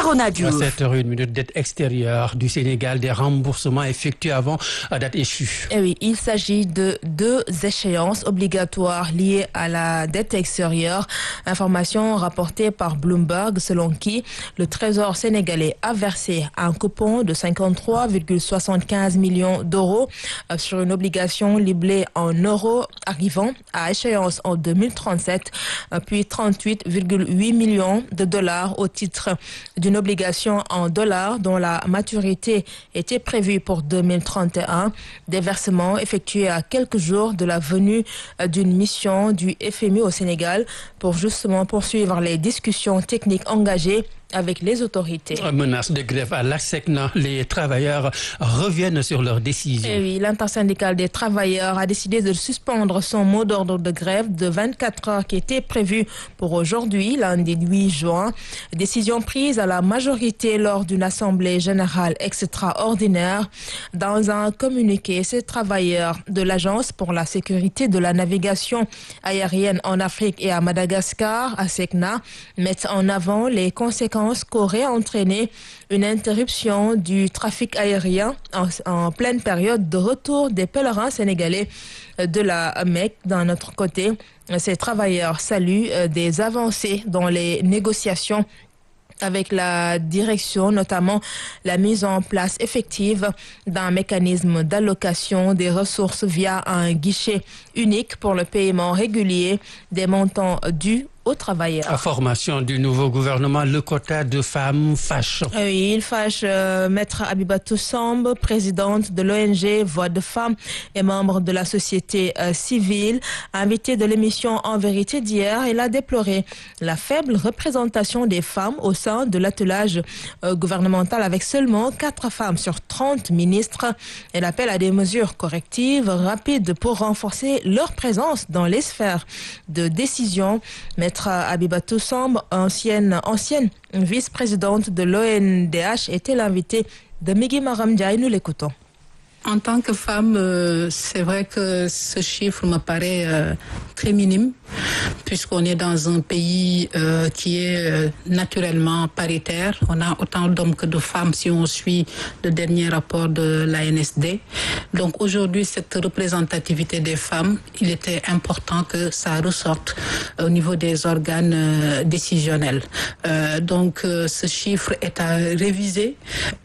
Arona Diouf. À 7h01 dette extérieure du Sénégal, des remboursements effectués avant date échue. Et oui, il s'agit de 2 échéances obligatoires liées à la dette extérieure. Information rapportée par Bloomberg selon qui le Trésor sénégalais a versé un coupon de 53,75 millions d'euros sur une obligation libellée en euros arrivant à échéance en 2037, puis 38,8 millions de dollars au titre d'une obligation en dollars dont la maturité était prévue pour 2031. Des versements effectués à quelques jours de la venue d'une mission du FMI au Sénégal pour justement poursuivre les discussions techniques engagées avec les autorités. Menace de grève à l'ASECNA, les travailleurs reviennent sur leur décision. Et oui, l'intersyndicale des travailleurs a décidé de suspendre son mot d'ordre de grève de 24 heures qui était prévu pour aujourd'hui, lundi 8 juin. Décision prise à la majorité lors d'une assemblée générale extraordinaire. Dans un communiqué, ces travailleurs de l'Agence pour la sécurité de la navigation aérienne en Afrique et à Madagascar, ASECNA, mettent en avant les conséquences qu'aurait entraîné une interruption du trafic aérien en pleine période de retour des pèlerins sénégalais de la Mecque. D'un autre côté, ces travailleurs saluent des avancées dans les négociations avec la direction, notamment la mise en place effective d'un mécanisme d'allocation des ressources via un guichet unique pour le paiement régulier des montants dus aux travailleurs. À formation du nouveau gouvernement, le quota de femmes fâche. Oui, il fâche Maître Abibatou Samb, présidente de l'ONG Voix de Femmes et membre de la société civile. Invitée de l'émission En Vérité d'hier, elle a déploré la faible représentation des femmes au sein de l'attelage gouvernemental avec seulement 4 femmes sur 30 ministres. Elle appelle à des mesures correctives rapides pour renforcer leur présence dans les sphères de décision. Maître Abibatou Samb, ancienne vice-présidente de l'ONDH, était l'invitée de Migui Maram Ndiaye. Nous l'écoutons. En tant que femme, c'est vrai que ce chiffre me paraît très minime, puisqu'on est dans un pays qui est naturellement paritaire. On a autant d'hommes que de femmes si on suit le dernier rapport de l'ANSD. Donc aujourd'hui, cette représentativité des femmes, il était important que ça ressorte au niveau des organes décisionnels. Donc ce chiffre est à réviser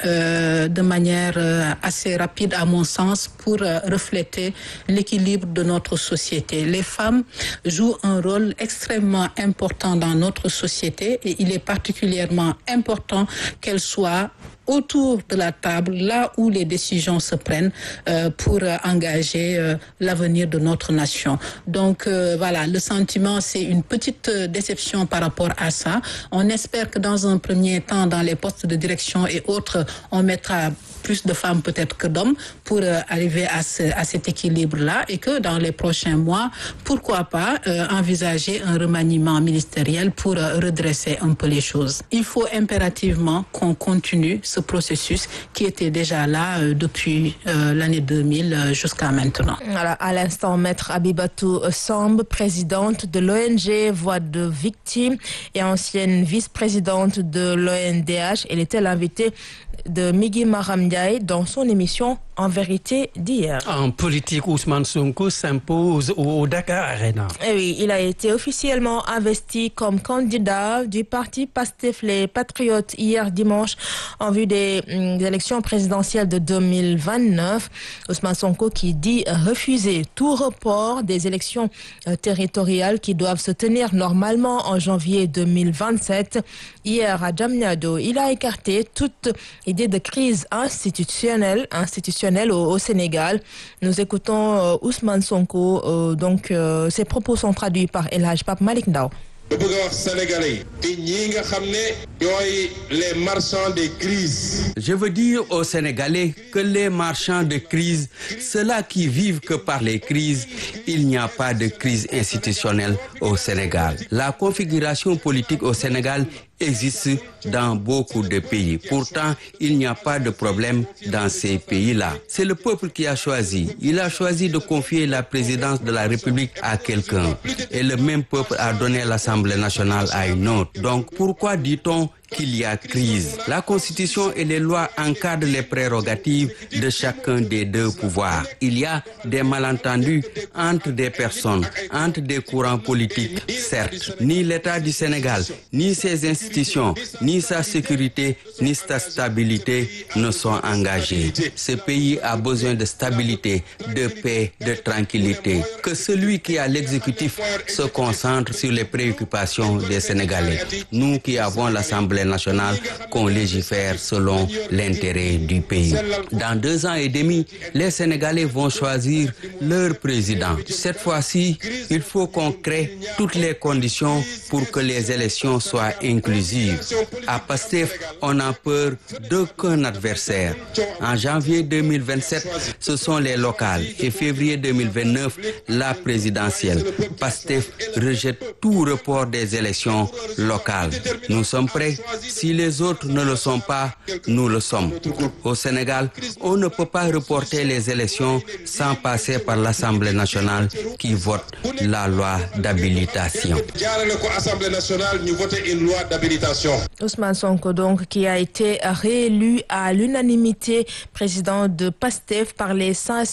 de manière assez rapide à mon sens, pour refléter l'équilibre de notre société. Les femmes jouent un rôle extrêmement important dans notre société et il est particulièrement important qu'elles soient autour de la table, là où les décisions se prennent pour engager l'avenir de notre nation. Donc voilà, le sentiment, c'est une petite déception par rapport à ça. On espère que dans un premier temps, dans les postes de direction et autres, on mettra plus de femmes peut-être que d'hommes pour arriver à cet équilibre-là et que dans les prochains mois, pourquoi pas envisager un remaniement ministériel pour redresser un peu les choses. Il faut impérativement qu'on continue ce processus qui était déjà là depuis l'année 2000 jusqu'à maintenant. Voilà, à l'instant, Maître Abibatou Samb, présidente de l'ONG Voix de Victimes et ancienne vice-présidente de l'ONDH. Elle était l'invitée de Migui Maram Ndiaye dans son émission En Vérité d'hier. En politique, Ousmane Sonko s'impose au Dakar Arena. Et oui, il a été officiellement investi comme candidat du parti Pastef les Patriotes hier dimanche en vue des élections présidentielles de 2029. Ousmane Sonko qui dit refuser tout report des élections territoriales qui doivent se tenir normalement en janvier 2027. Hier à Diamniadio, il a écarté toute idée de crise institutionnelle au Sénégal. Nous écoutons Ousmane Sonko. Ses propos sont traduits par El Hadj Pape Malick Ndao. Le bëgg sénégalais te ñi nga xam ne ñooy les marchands de crise. Je veux dire aux Sénégalais que les marchands de crise, ceux-là qui vivent que par les crises, il n'y a pas de crise institutionnelle au Sénégal. La configuration politique au Sénégal existe dans beaucoup de pays. Pourtant, il n'y a pas de problème dans ces pays-là. C'est le peuple qui a choisi. Il a choisi de confier la présidence de la République à quelqu'un. Et le même peuple a donné l'Assemblée nationale à une autre. Donc, pourquoi dit-on qu'il y a crise. La Constitution et les lois encadrent les prérogatives de chacun des deux pouvoirs. Il y a des malentendus entre des personnes, entre des courants politiques, certes. Ni l'État du Sénégal, ni ses institutions, ni sa sécurité, ni sa stabilité ne sont engagés. Ce pays a besoin de stabilité, de paix, de tranquillité. Que celui qui a l'exécutif se concentre sur les préoccupations des Sénégalais. Nous qui avons l'Assemblée nationale, qu'on légifère selon l'intérêt du pays. Dans 2 ans et demi, les Sénégalais vont choisir leur président. Cette fois-ci, il faut qu'on crée toutes les conditions pour que les élections soient inclusives. À PASTEF, on n'a peur d'aucun adversaire. En janvier 2027, ce sont les locales et février 2029, la présidentielle. PASTEF rejette tout report des élections locales. Nous sommes prêts. Si les autres ne le sont pas, nous le sommes. Au Sénégal, on ne peut pas reporter les élections sans passer par l'Assemblée nationale qui vote la loi d'habilitation. Ousmane Sonko, donc, qui a été réélu à l'unanimité président de PASTEF par les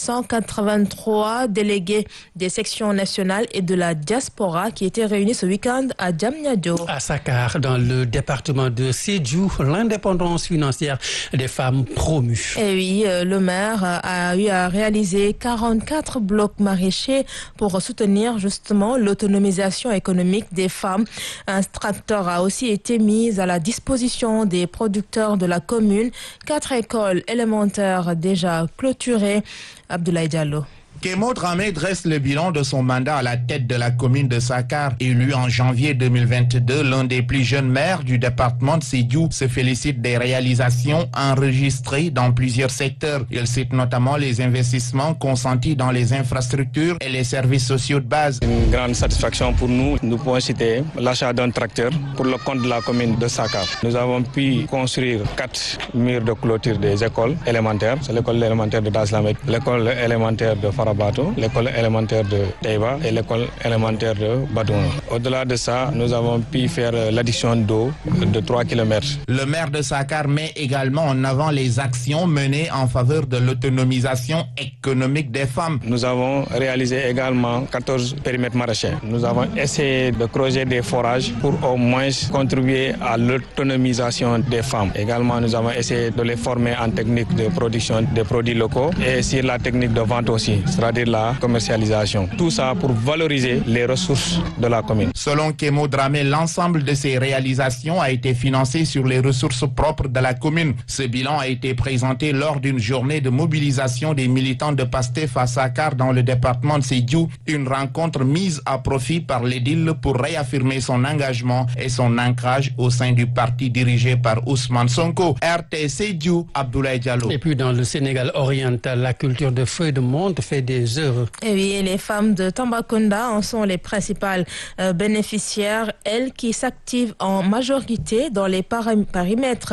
583 délégués des sections nationales et de la diaspora qui étaient réunis ce week-end à Diamniadio. À Sakar, dans le département de Sédhiou, l'indépendance financière des femmes promue. Et oui, le maire a eu à réaliser 44 blocs maraîchers pour soutenir justement l'autonomisation économique des femmes. Un tracteur a aussi été mis à la disposition des producteurs de la commune. 4 écoles élémentaires déjà clôturées. Abdoulaye Diallo. Kémo Dramé dresse le bilan de son mandat à la tête de la commune de Sakar. Élu en janvier 2022, l'un des plus jeunes maires du département de Sédhiou se félicite des réalisations enregistrées dans plusieurs secteurs. Il cite notamment les investissements consentis dans les infrastructures et les services sociaux de base. Une grande satisfaction pour nous. Nous pouvons citer l'achat d'un tracteur pour le compte de la commune de Sakar. Nous avons pu construire 4 murs de clôture des écoles élémentaires. C'est l'école élémentaire de Daslamek, l'école élémentaire de Farabato, l'école élémentaire de Taïba et l'école élémentaire de Badouna. Au-delà de ça, nous avons pu faire l'addition d'eau de 3 km. Le maire de Sakar met également en avant les actions menées en faveur de l'autonomisation économique des femmes. Nous avons réalisé également 14 périmètres maraîchers. Nous avons essayé de creuser des forages pour au moins contribuer à l'autonomisation des femmes. Également, nous avons essayé de les former en technique de production des produits locaux et sur la technique de vente aussi, c'est-à-dire la commercialisation. Tout ça pour valoriser les ressources de la commune. Selon Kémo Dramé, l'ensemble de ces réalisations a été financé sur les ressources propres de la commune. Ce bilan a été présenté lors d'une journée de mobilisation des militants de PASTEF à Sakar dans le département de Sédhiou. Une rencontre mise à profit par l'édile pour réaffirmer son engagement et son ancrage au sein du parti dirigé par Ousmane Sonko. RT Sédhiou, Abdoulaye Diallo. Et puis dans le Sénégal oriental, la culture de feuilles de menthe fait des heureux. Et oui, les femmes de Tambacounda en sont les principales bénéficiaires, elles qui s'activent en majorité dans les périmètres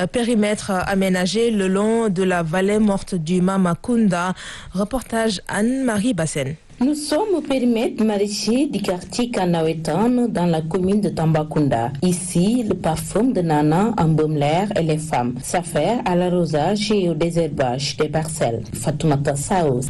aménagés le long de la vallée morte du Mamakunda. Reportage Anne-Marie Bassen. Nous sommes au périmètre maraîcher du quartier Kanawetan dans la commune de Tambacounda. Ici, le parfum de Nana embaume l'air et les femmes s'affairent à l'arrosage et au désherbage des parcelles. Fatoumata Saouz.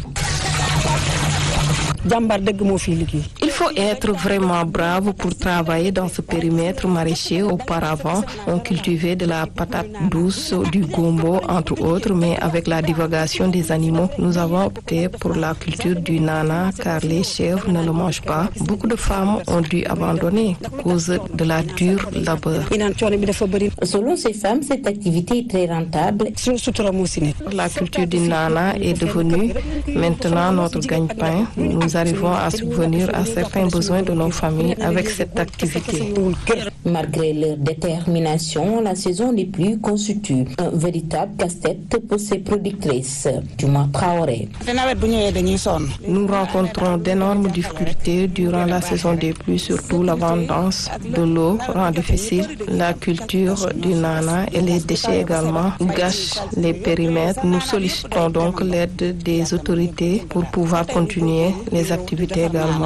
Il faut être vraiment brave pour travailler dans ce périmètre maraîcher. Auparavant, on cultivait de la patate douce, du gombo, entre autres, mais avec la divagation des animaux, nous avons opté pour la culture du nana car les chèvres ne le mangent pas. Beaucoup de femmes ont dû abandonner à cause de la dure labeur. Selon ces femmes, cette activité est très rentable. La culture du nana est devenue maintenant notre gagne-pain. Nous arrivons à subvenir à certains besoins de nos familles avec cette activité. Malgré leur détermination, la saison des pluies constitue un véritable casse-tête pour ces productrices. Djouma Traoré. Nous rencontrons d'énormes difficultés durant la saison des pluies, surtout l'abondance de l'eau rend difficile la culture du nana et les déchets également gâchent les périmètres. Nous sollicitons donc l'aide des autorités pour pouvoir continuer les activités également pendant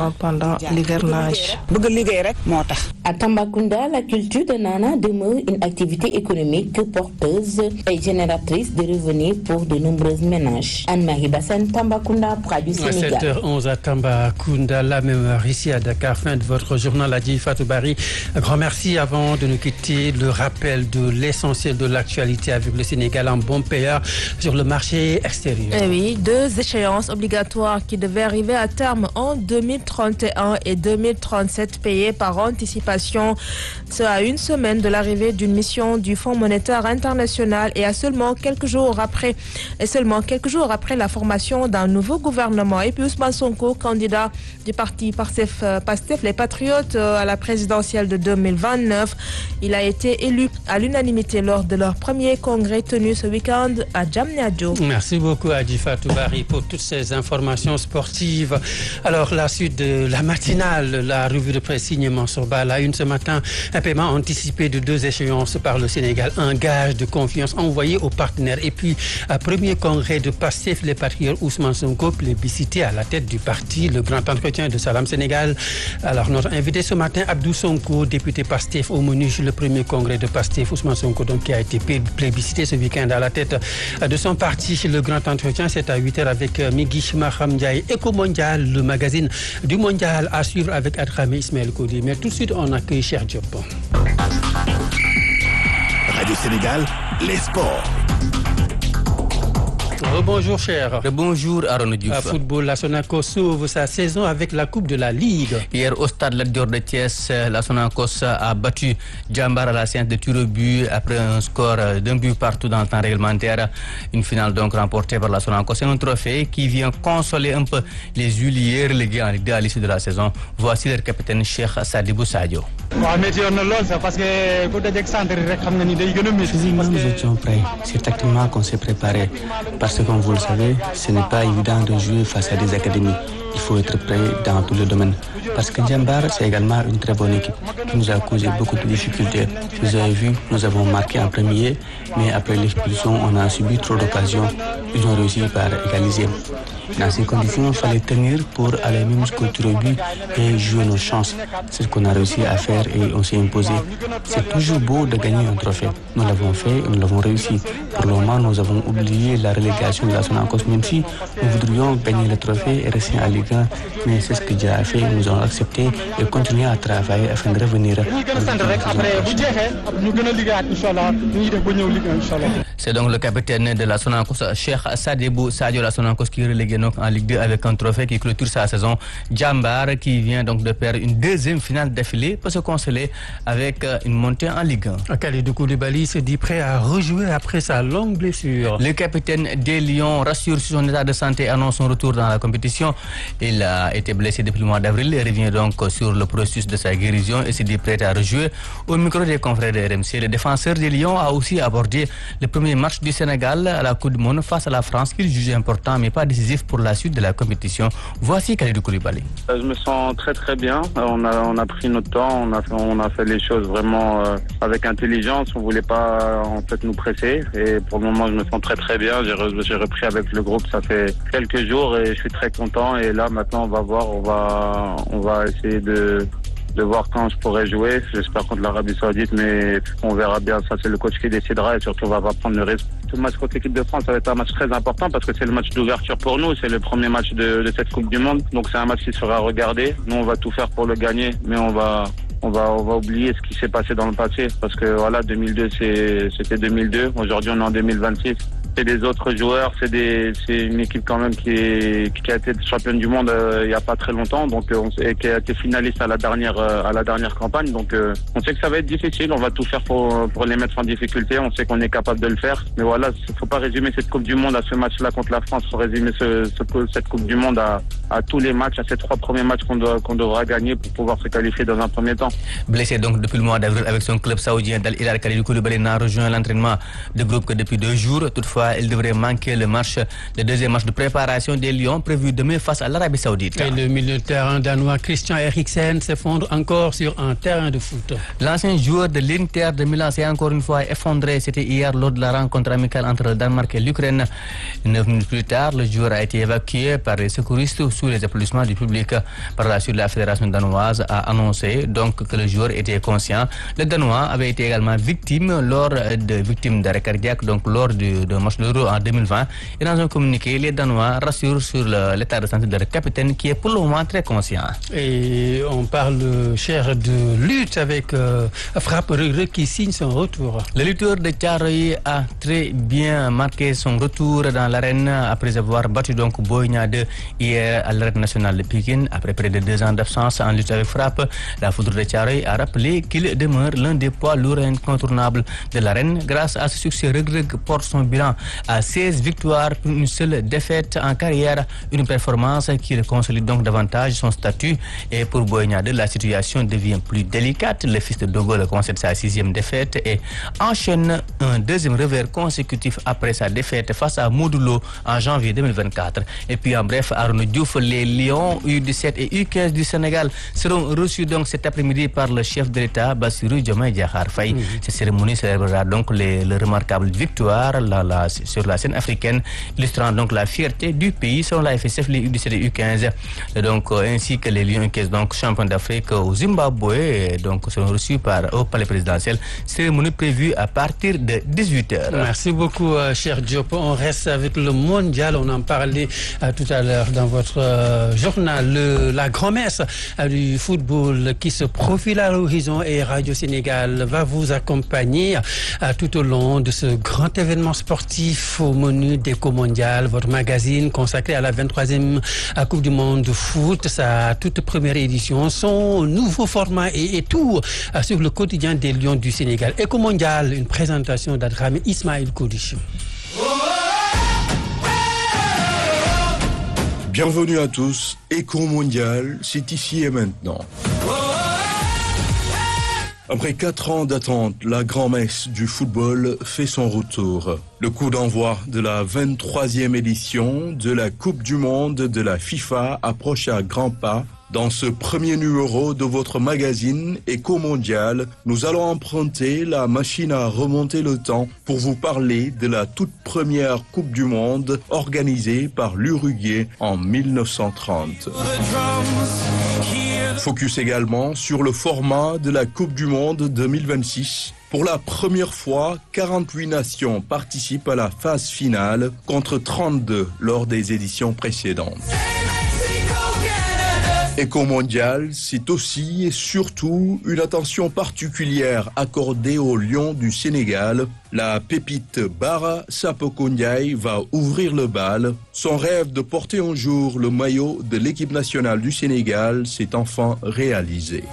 pendant l'hivernage. À Tambacounda, la culture de nana demeure une activité économique porteuse et génératrice de revenus pour de nombreux ménages. Anne-Marie Bassène, Tambacounda, Radio Sénégal. 7h11 à Tambacounda, la même heure ici à Dakar. Fin de votre journal, Adji Fatou Barry. Un grand merci avant de nous quitter. Le rappel de l'essentiel de l'actualité avec le Sénégal en bon payeur sur le marché extérieur. Eh oui, 2 échéances obligatoires qui devaient arriver à terme en 2031 et 2037 payées par anticipation. C'est à une semaine de l'arrivée d'une mission du Fonds monétaire international et seulement quelques jours après la formation d'un nouveau gouvernement. Et puis Ousmane Sonko, candidat du parti PASTEF, les Patriotes, à la présidentielle de 2029. Il a été élu à l'unanimité lors de leur premier congrès tenu ce week-end à Diamniadio. Merci beaucoup Adji Fatou Barry pour toutes ces informations sportives. Alors la suite de la matinale, la revue de presse signée Mansour Ba, la une ce matin, un paiement anticipé de 2 échéances par le Sénégal, un gage de confiance envoyé aux partenaires. Et puis premier congrès de PASTEF, les Patriotes, Ousmane Sonko plébiscité à la tête du parti, le grand entretien de Salam Sénégal. Alors notre invité ce matin, Abdou Sonko, député PASTEF au menu, le premier congrès de PASTEF, Ousmane Sonko donc qui a été plébiscité ce week-end à la tête de son parti. Le grand entretien, c'est à 8h avec Migui Maham Ndiaye, Éco Mondial, le magazine du Mondial à suivre avec Adrame Ismaël Kodi. Mais tout de suite, on accueille Cheikh Diop. Radio Sénégal, les sports. Bonjour cher. Bonjour Aaron Diouf. À football, la Sonacos sauve sa saison avec la Coupe de la Ligue. Hier au stade Lat Dior de Thiès, la Sonacos a battu Jambar à la séance de tir au but après un score d'un but partout dans le temps réglementaire. Une finale donc remportée par la Sonacos. C'est un trophée qui vient consoler un peu les huiliers relégués en Ligue 2 à l'issue de la saison. Voici leur capitaine Cheikh Sadibou Sadio. Physiquement, nous étions prêts. C'est tactiquement qu'on s'est préparé. Parce que, comme vous le savez, ce n'est pas évident de jouer face à des académies. Il faut être prêt dans tous les domaines. Parce que Jambar, c'est également une très bonne équipe qui nous a causé beaucoup de difficultés. Vous avez vu, nous avons marqué en premier, mais après l'expulsion, on a subi trop d'occasions. Ils ont réussi par égaliser. Dans ces conditions, il fallait tenir pour aller même jusqu'au tir au but et jouer nos chances. C'est ce qu'on a réussi à faire et on s'est imposé. C'est toujours beau de gagner un trophée. Nous l'avons fait et nous l'avons réussi. Pour le moment, nous avons oublié la relégation de la Sonacos, même si nous voudrions gagner le trophée et rester en Ligue 1. Mais c'est ce que Dieu a fait. Nous avons accepté et continué à travailler afin de revenir. C'est donc le capitaine de la Sonacos, Cheikh Sadibou Sadio, la Sonacos qui est relégué donc en Ligue 2 avec un trophée qui clôture sa saison. Jambar qui vient donc de perdre une deuxième finale d'affilée peut se consoler avec une montée en Ligue 1. Kalidou Koulibaly se dit prêt à rejouer après sa longue blessure. Le capitaine des Lions rassure sur son état de santé et annonce son retour dans la compétition. Il a été blessé depuis le mois d'avril et revient donc sur le processus de sa guérison et se dit prêt à rejouer. Au micro des confrères de RMC, le défenseur des Lions a aussi abordé le premier match du Sénégal à la Coupe du Monde face à la France qu'il juge important mais pas décisif pour la suite de la compétition. Voici Kalidou Koulibaly. Je me sens très très bien. On a pris notre temps, on a fait les choses vraiment avec intelligence. On voulait pas en fait nous presser et pour le moment je me sens très très bien. J'ai repris avec le groupe, ça fait quelques jours et je suis très content. Et là maintenant on va voir, on va essayer de voir quand je pourrai jouer. J'espère contre l'Arabie Saoudite, mais on verra bien. Ça, c'est le coach qui décidera et surtout, on va pas prendre le risque. Ce match contre l'équipe de France, ça va être un match très important parce que c'est le match d'ouverture pour nous. C'est le premier match de cette Coupe du Monde. Donc, c'est un match qui sera regardé. Nous, on va tout faire pour le gagner, mais on va oublier ce qui s'est passé dans le passé parce que voilà, 2002, c'était 2002. Aujourd'hui, on est en 2026. C'est des autres joueurs, c'est une équipe quand même qui a été championne du monde il y a pas très longtemps, donc et qui a été finaliste à la dernière campagne. Donc on sait que ça va être difficile, on va tout faire pour les mettre en difficulté. On sait qu'on est capable de le faire, mais voilà, faut pas résumer cette Coupe du Monde à ce match-là contre la France. Faut résumer cette Coupe du Monde à tous les matchs, à ces 3 premiers matchs qu'on devra gagner pour pouvoir se qualifier dans un premier temps. Blessé donc depuis le mois d'avril avec son club saoudien Al Hilal, Kalidou Koulibaly n'a rejoint l'entraînement de groupe que depuis 2 jours. Toutefois, fois, il devrait manquer le deuxième match de préparation des Lions prévu demain face à l'Arabie Saoudite. Et le milieu de terrain danois Christian Eriksen s'effondre encore sur un terrain de foot. L'ancien joueur de l'Inter de Milan s'est encore une fois effondré. C'était hier lors de la rencontre amicale entre le Danemark et l'Ukraine. 9 minutes plus tard, le joueur a été évacué par les secouristes sous les applaudissements du public. Par la suite, la fédération danoise a annoncé donc que le joueur était conscient. Le Danois avait été également victime d'arrêt cardiaque donc lors d'un match de l'Euro en 2020. Et dans un communiqué, les Danois rassurent sur l'état de santé de leur capitaine qui est pour le moment très conscient. Et on parle, cher, de lutte avec Frappe qui signe son retour. Le lutteur de Thiaroye a très bien marqué son retour dans l'arène après avoir battu donc Boy Niang 2 hier à l'arène nationale de Pikine. Après près de 2 ans d'absence en lutte avec Frappe, la foudre de Thiaroye a rappelé qu'il demeure l'un des poids lourds incontournables de l'arène. Grâce à ce succès, Reug Reug porte son bilan à 16 victoires pour une seule défaite en carrière, une performance qui consolide donc davantage son statut. Et pour Boy Niang 2, la situation devient plus délicate. Le fils de Dogol concède sa 6e défaite et enchaîne un deuxième revers consécutif après sa défaite face à Modou Lo en janvier 2024. Et puis en bref, Arnaud Diouf, les Lions U17 et U15 du Sénégal seront reçus donc cet après-midi par le chef de l'État, Bassirou Diomaye Diakhar Faye. Cette cérémonie célébrera donc les remarquables victoires sur la scène africaine, illustrant donc la fierté du pays. Selon la FSF, les U17 et U15, donc, ainsi que les Lions U15, donc champions d'Afrique au Zimbabwe, donc seront reçus au palais présidentiel. Cérémonie prévue à partir de 18h. Merci beaucoup, cher Diop. On reste avec le mondial. On en parlait tout à l'heure dans votre journal. La grand-messe du football qui se profile à l'horizon, et Radio Sénégal va vous accompagner tout au long de ce grand événement sportif au menu d'Éco Mondial, votre magazine consacré à la 23e Coupe du Monde de foot, sa toute première édition, son nouveau format et tout sur le quotidien des Lions du Sénégal. Éco Mondial, une présentation d'Adramé Ismaël Koudish. Bienvenue à tous, Éco Mondial, c'est ici et maintenant. Après 4 ans d'attente, la grand-messe du football fait son retour. Le coup d'envoi de la 23e édition de la Coupe du Monde de la FIFA approche à grands pas. Dans ce premier numéro de votre magazine Éco Mondial, nous allons emprunter la machine à remonter le temps pour vous parler de la toute première Coupe du Monde organisée par l'Uruguay en 1930. Focus également sur le format de la Coupe du Monde 2026. Pour la première fois, 48 nations participent à la phase finale contre 32 lors des éditions précédentes. Éco Mondial, c'est aussi et surtout une attention particulière accordée aux Lions du Sénégal. La pépite Bara Sapoko Ndiaye va ouvrir le bal. Son rêve de porter un jour le maillot de l'équipe nationale du Sénégal s'est enfin réalisé.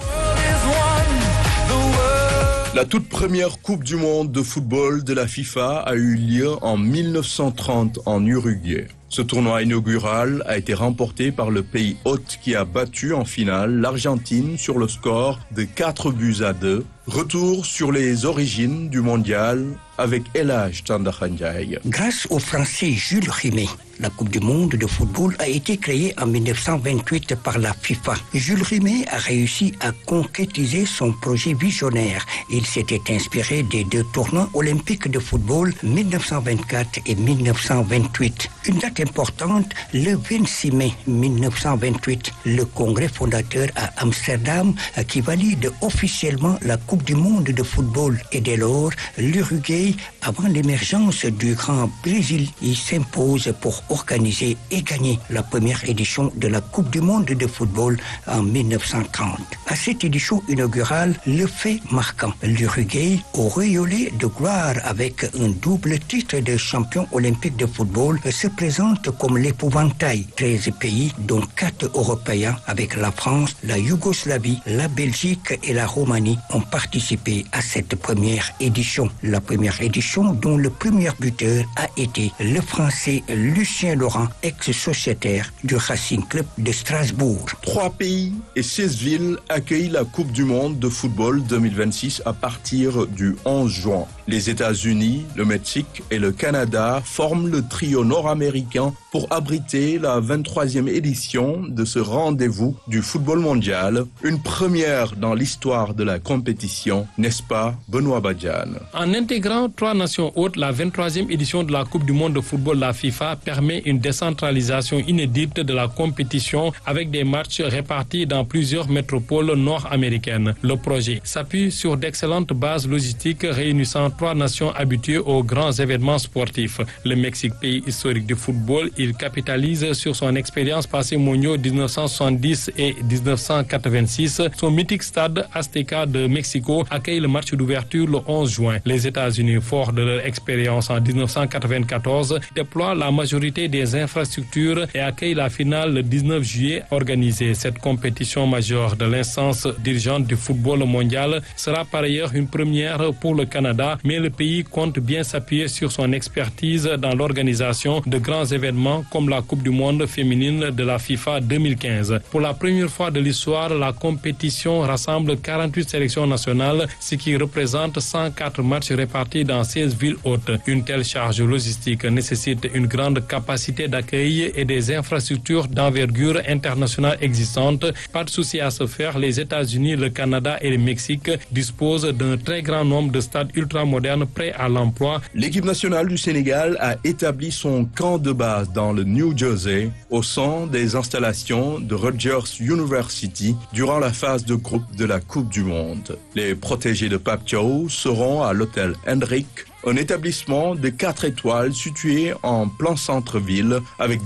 La toute première Coupe du Monde de football de la FIFA a eu lieu en 1930 en Uruguay. Ce tournoi inaugural a été remporté par le pays hôte qui a battu en finale l'Argentine sur le score de 4-2. Retour sur les origines du mondial avec El Hadj Tandakha Ndiaye. Grâce au Français Jules Rimet, la Coupe du Monde de football a été créée en 1928 par la FIFA. Jules Rimet a réussi à concrétiser son projet visionnaire. Il s'était inspiré des 2 tournois olympiques de football 1924 et 1928. Une date importante, le 26 mai 1928, le congrès fondateur à Amsterdam qui valide officiellement la Coupe du Monde de football. Et dès lors, l'Uruguay, avant l'émergence du Grand Brésil, il s'impose pour organiser et gagner la première édition de la Coupe du Monde de football en 1930. À cette édition inaugurale, le fait marquant, l'Uruguay, auréolé de gloire avec un double titre de champion olympique de football, se présente comme l'épouvantail. 13 pays, dont 4 Européens, avec la France, la Yougoslavie, la Belgique et la Roumanie, ont participé à cette première édition. La première édition dont le premier buteur a été le Français Lucien Laurent, ex-sociétaire du Racing Club de Strasbourg. 3 pays et 16 villes accueillent la Coupe du Monde de football 2026 à partir du 11 juin. Les États-Unis, le Mexique et le Canada forment le trio nord-américain pour abriter la 23e édition de ce rendez-vous du football mondial, une première dans l'histoire de la compétition, n'est-ce pas, Benoît Badiane? En intégrant 3 nations hôtes, la 23e édition de la Coupe du monde de football, la FIFA, permet une décentralisation inédite de la compétition avec des matchs répartis dans plusieurs métropoles nord-américaines. Le projet s'appuie sur d'excellentes bases logistiques réunissant 3 nations habituées aux grands événements sportifs. Le Mexique, pays historique du football, il capitalise sur son expérience passée mondiaux 1970 et 1986. Son mythique stade Azteca de Mexico accueille le match d'ouverture le 11 juin. Les États-Unis, forts de leur expérience en 1994, déploient la majorité des infrastructures et accueillent la finale le 19 juillet. Organisée, cette compétition majeure de l'instance dirigeante du football mondial sera par ailleurs une première pour le Canada, mais le pays compte bien s'appuyer sur son expertise dans l'organisation de grands événements comme la Coupe du monde féminine de la FIFA 2015. Pour la première fois de l'histoire, la compétition rassemble 48 sélections nationales, ce qui représente 104 matchs répartis dans 16 villes hôtes. Une telle charge logistique nécessite une grande capacité d'accueil et des infrastructures d'envergure internationale existantes. Pas de souci à se faire, les États-Unis, le Canada et le Mexique disposent d'un très grand nombre de stades ultramodernes prêts à l'emploi. L'équipe nationale du Sénégal a établi son camp de base dans le New Jersey, au sein des installations de Rutgers University, durant la phase de groupe de la Coupe du Monde. Les protégés de Pape Thiaw seront à l'hôtel Hendrick, un établissement de 4 étoiles situé en plein centre-ville avec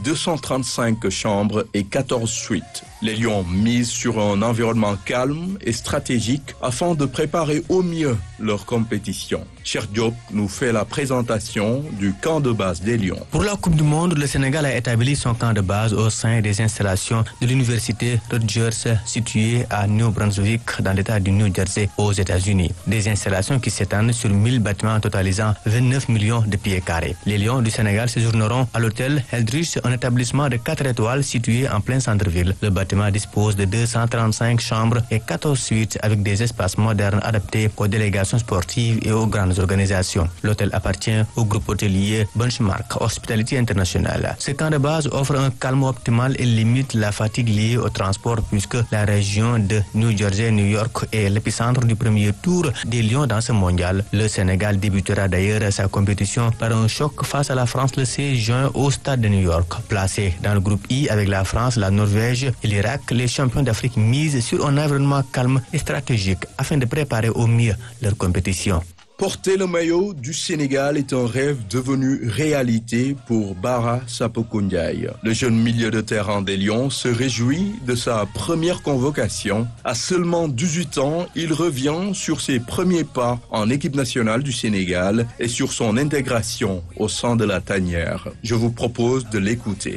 235 chambres et 14 suites. Les Lions misent sur un environnement calme et stratégique afin de préparer au mieux leur compétition. Cheikh Diop nous fait la présentation du camp de base des Lions. Pour la Coupe du Monde, le Sénégal a établi son camp de base au sein des installations de l'université Rutgers située à New Brunswick dans l'État du New Jersey aux États-Unis. Des installations qui s'étendent sur 1000 bâtiments totalisant 29 millions de pieds carrés. Les Lions du Sénégal séjourneront à l'hôtel Eldridge, un établissement de 4 étoiles situé en plein centre-ville. Le bâtiment dispose de 235 chambres et 14 suites avec des espaces modernes adaptés aux délégations sportives et aux grandes organisations. L'hôtel appartient au groupe hôtelier Benchmark Hospitality International. Ce camp de base offre un calme optimal et limite la fatigue liée au transport puisque la région de New Jersey, New York est l'épicentre du premier tour des Lions dans ce mondial. Le Sénégal débutera d'ailleurs sa compétition par un choc face à la France le 16 juin au stade de New York. Placé dans le groupe I avec la France, la Norvège et l'Irak, les champions d'Afrique misent sur un environnement calme et stratégique afin de préparer au mieux leur compétition. Porter le maillot du Sénégal est un rêve devenu réalité pour Bara Sapoko Ndiaye. Le jeune milieu de terrain des Lions se réjouit de sa première convocation. À seulement 18 ans, il revient sur ses premiers pas en équipe nationale du Sénégal et sur son intégration au sein de la tanière. Je vous propose de l'écouter.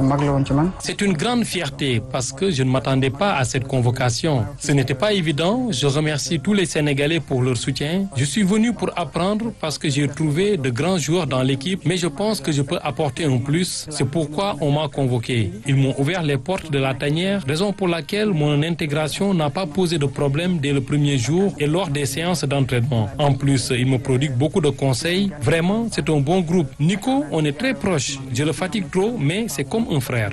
C'est une grande fierté parce que je ne m'attendais pas à cette convocation. Ce n'était pas évident. Je remercie tous les Sénégalais pour leur soutien. Je suis venu pour apprendre parce que j'ai trouvé de grands joueurs dans l'équipe, mais je pense que je peux apporter un plus. C'est pourquoi on m'a convoqué. Ils m'ont ouvert les portes de la tanière, raison pour laquelle mon intégration n'a pas posé de problème dès le premier jour et lors des séances d'entraînement. En plus, ils me prodiguent beaucoup de conseils. Vraiment, c'est un bon groupe. Nico, on est très proches. Je le fatigue trop, mais c'est comme un frère.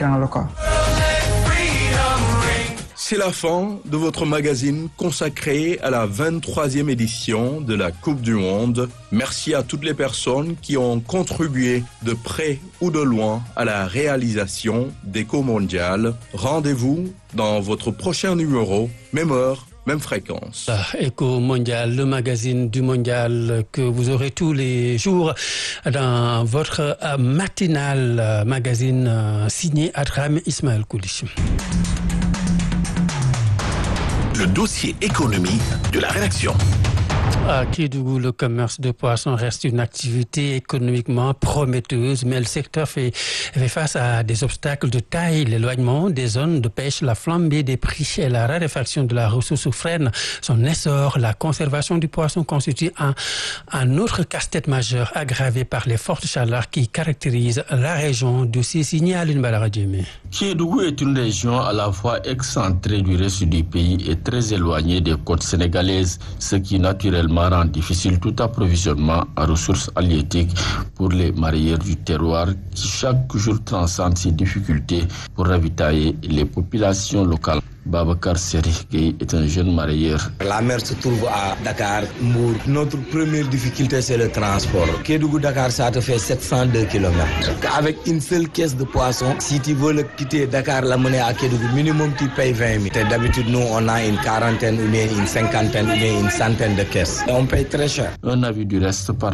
C'est la fin de votre magazine consacré à la 23e édition de la Coupe du Monde. Merci à toutes les personnes qui ont contribué de près ou de loin à la réalisation d'Éco Mondial. Rendez-vous dans votre prochain numéro, même heure, même fréquence. Éco Mondial, le magazine du mondial que vous aurez tous les jours dans votre matinale, magazine signé Adram Ismaël Koulish. Le dossier économie de la rédaction. À Kédougou, le commerce de poissons reste une activité économiquement prometteuse, mais le secteur fait face à des obstacles de taille. L'éloignement des zones de pêche, la flambée des prix et la raréfaction de la ressource freinent son essor. La conservation du poisson constitue un autre casse-tête majeur aggravé par les fortes chaleurs qui caractérisent la région du Sissigny à l'Inbaladjemé. Kédougou est une région à la fois excentrée du reste du pays et très éloignée des côtes sénégalaises, ce qui naturellement naturellement rend difficile tout approvisionnement en ressources halieutiques pour les mareyeurs du terroir qui chaque jour transcendent ces difficultés pour ravitailler les populations locales. Babacar Seri Gueye est un jeune mareyeur. La mer se trouve à Dakar, Mbour. Notre première difficulté, c'est le transport. Kédougou-Dakar, ça te fait 702 km. Avec une seule caisse de poisson, si tu veux le quitter Dakar, l'amener à Kédougou, minimum tu payes 20 000. D'habitude, nous, on a une quarantaine, ou bien une cinquantaine, ou bien une centaine de caisses. Et on paye très cher. Un avis du reste par